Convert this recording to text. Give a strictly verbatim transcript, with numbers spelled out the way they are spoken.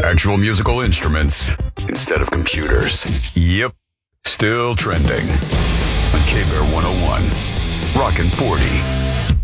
Actual musical instruments instead of computers. Yep, still trending on K-Bear one oh one. Rockin' forty.